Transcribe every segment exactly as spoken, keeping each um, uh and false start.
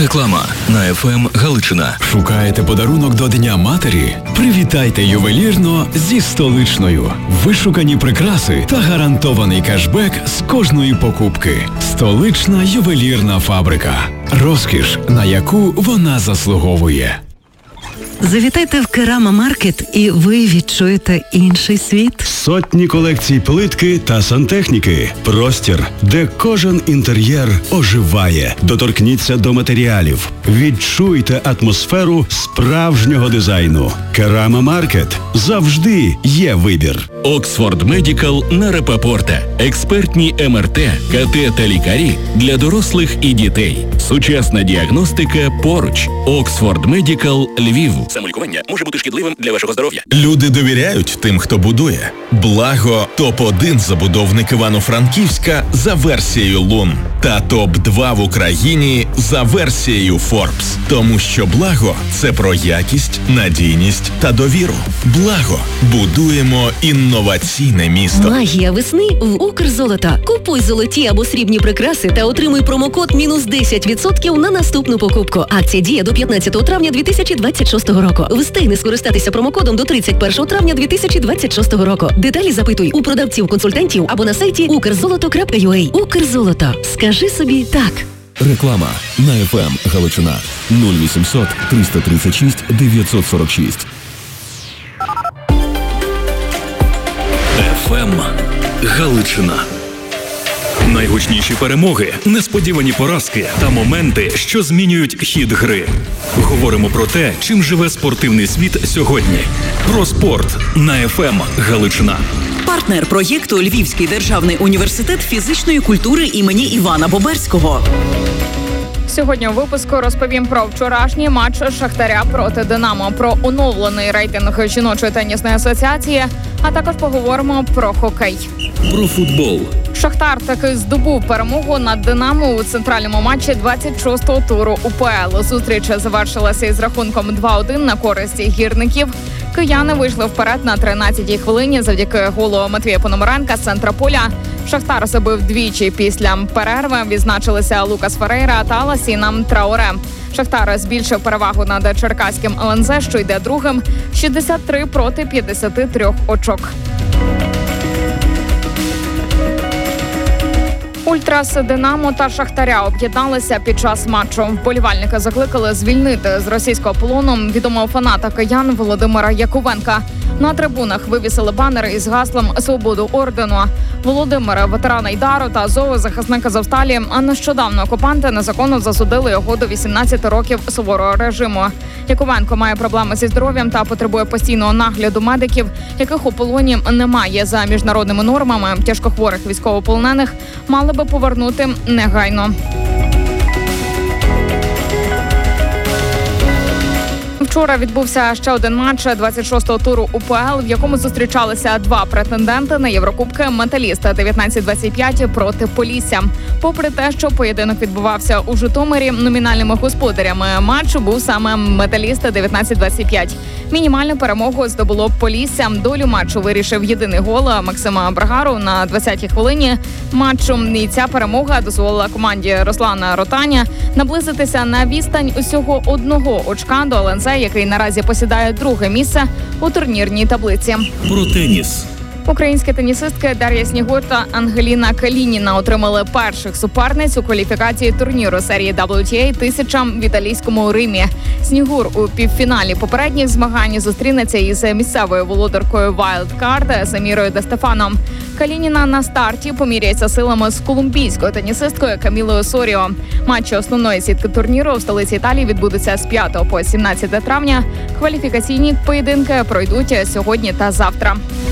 Реклама на еф ем Галичина. Шукаєте подарунок до Дня матері? Привітайте ювелірно зі Столичною. Вишукані прикраси та гарантований кешбек з кожної покупки. Столична ювелірна фабрика. Розкіш, на яку вона заслуговує. Завітайте в Керама Маркет і ви відчуєте інший світ. Сотні колекцій плитки та сантехніки. Простір, де кожен інтер'єр оживає. Доторкніться до матеріалів. Відчуйте атмосферу справжнього дизайну. Керама Маркет. Завжди є вибір. Оксфорд Медікал на Репапорте. Експертні ем ер те, ка те та лікарі для дорослих і дітей. Сучасна діагностика поруч. Оксфорд Медікал Львів. Самолікування може бути шкідливим для вашого здоров'я. Люди довіряють тим, хто будує. Благо – топ один забудовник Івано-Франківська за версією Лун. Та топ два в Україні за версією Форбс. Тому що Благо – це про якість, надійність та довіру. Благо. Будуємо інноваційне місто. Магія весни в Укрзолото. Купуй золоті або срібні прикраси та отримуй промокод мінус десять відсотків на наступну покупку. Акція діє до п'ятнадцятого травня дві тисячі двадцять шостого року. Встигни скористатися промокодом до тридцять першого травня дві тисячі двадцять шостого року. Деталі запитуй у продавців-консультантів або на сайті укрзолото крапка ю а. Укрзолото. Скажи собі так. Реклама на еф ем Галичина. нуль вісімсот триста тридцять шість дев'ятсот сорок шість. еф ем Галичина. Найгучніші перемоги, несподівані поразки та моменти, що змінюють хід гри. Говоримо про те, чим живе спортивний світ сьогодні. Про спорт на еф ем Галичина. Партнер проєкту Львівський державний університет фізичної культури імені Івана Боберського. Сьогодні у випуску розповім про вчорашній матч Шахтаря проти Динамо, про оновлений рейтинг жіночої тенісної асоціації, а також поговоримо про хокей. Про футбол. Шахтар таки здобув перемогу над Динамо у центральному матчі двадцять шостого туру у пе ел. Зустріч завершилася із рахунком два один на користь гірників. Кияни вийшли вперед на тринадцятій хвилині завдяки голу Матвія Пономаренка з центра поля. Шахтар забив двічі після перерви. Відзначилися Лукас Ферейра та Ласіна Трауре. Шахтар збільшив перевагу над черкаським ел ен зет, що йде другим, шістдесят три проти п'ятдесят три очок. Ультрас Динамо та Шахтаря об'єдналися під час матчу. Вболівальники закликали звільнити з російського полону відомого фаната киян Володимира Яковенка. На трибунах вивісили банери із гаслом «Свободу ордену». Володимира, ветерана Айдару та зоозахисник Азовсталі, а нещодавно окупанти незаконно засудили його до вісімнадцяти років суворого режиму. Яковенко має проблеми зі здоров'ям та потребує постійного нагляду медиків, яких у полоні немає. За міжнародними нормами тяжкохворих військовополонених мали би повернути негайно. Вчора відбувся ще один матч двадцять шостого туру у пе ел, в якому зустрічалися два претенденти на Єврокубки «Металіст» дев'ятнадцять двадцять п'ять проти «Полісся». Попри те, що поєдинок відбувався у Житомирі, номінальними господарями матчу був саме «Металіст» дев'ятнадцять двадцять п'ять. Мінімальну перемогу здобуло «Полісся». Долю матчу вирішив єдиний гол Максима Брагару на двадцятій хвилині матчу. І ця перемога дозволила команді Руслана Ротаня наблизитися на відстань усього одного очка до ел ен зет, який наразі посідає друге місце у турнірній таблиці. Про теніс. Українські тенісистки Дар'я Снігур та Ангеліна Калініна отримали перших суперниць у кваліфікації турніру серії дабл ю ті ей тисяча в італійському Римі. Снігур у півфіналі попередніх змагань зустрінеться із місцевою володаркою Wild Card Самірою Де Стефано. Калініна на старті поміряється силами з колумбійською тенісисткою Камілою Соріо. Матчі основної сітки турніру в столиці Італії відбудуться з п'ятого по сімнадцяте травня. Кваліфікаційні поєдинки пройдуть сьогодні та завтра.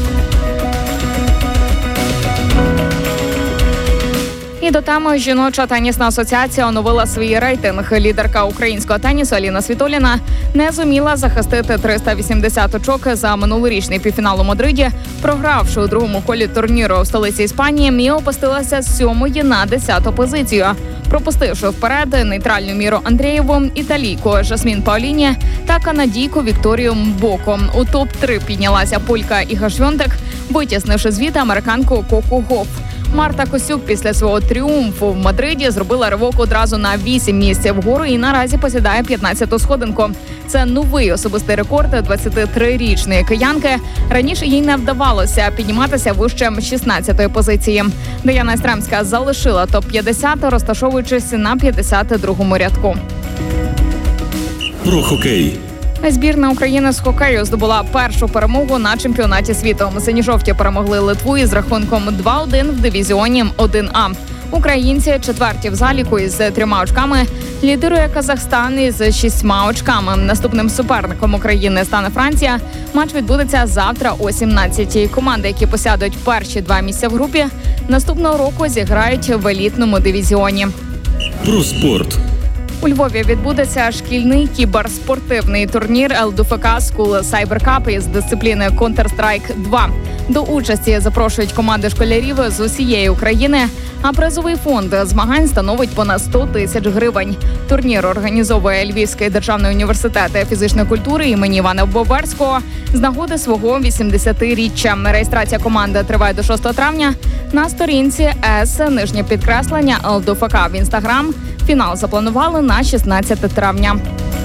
І до теми жіноча тенісна асоціація оновила свій рейтинг. Лідерка українського тенісу Аліна Світоліна не зуміла захистити триста вісімдесят очок за минулорічний півфінал у Мадриді, програвши у другому колі турніру в столиці Іспанії, і опустилася з сьомої на десяту позицію, пропустивши вперед нейтральну Міру Андрієву, італійку Жасмін Паоліні та канадійку Вікторію Мбоко. У топ три піднялася полька Іга Швьонтек, витіснивши звідти американку Коку Гофф. Марта Косюк після свого тріумфу в Мадриді зробила ривок одразу на вісім місць вгору і наразі посідає п'ятнадцяту сходинку. Це новий особистий рекорд двадцятитрирічної киянки. Раніше їй не вдавалося підніматися вище шістнадцятої позиції. Даяна Естремська залишила топ п'ятдесят, розташовуючись на п'ятдесят другому рядку. Про хокей. Збірна України з хокею здобула першу перемогу на чемпіонаті світу. Сині-жовті перемогли Литву із рахунком два один в дивізіоні один А. Українці четверті в заліку із трьома очками. Лідирує Казахстан із шістьма очками. Наступним суперником України стане Франція. Матч відбудеться завтра о сімнадцятій. Команди, які посядуть перші два місця в групі, наступного року зіграють в елітному дивізіоні. Про спорт. У Львові відбудеться шкільний кіберспортивний турнір ел ді еф ка School Cyber Cup із дисципліни Counter-Strike два. До участі запрошують команди школярів з усієї України, а призовий фонд змагань становить понад сто тисяч гривень. Турнір організовує Львівський державний університет фізичної культури імені Івана Боберського з нагоди свого вісімдесятиріччя. Реєстрація команди триває до шостого травня на сторінці С нижнє підкреслення ел ді еф ка в Інстаграм. Фінал запланували на шістнадцяте травня.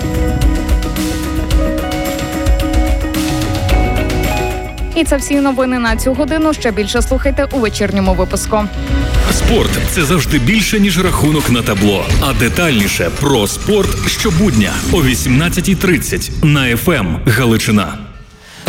І це всі новини на цю годину. Ще більше слухайте у вечірньому випуску. Спорт – це завжди більше, ніж рахунок на табло. А детальніше про спорт щобудня о вісімнадцятій тридцять на еф ем Галичина.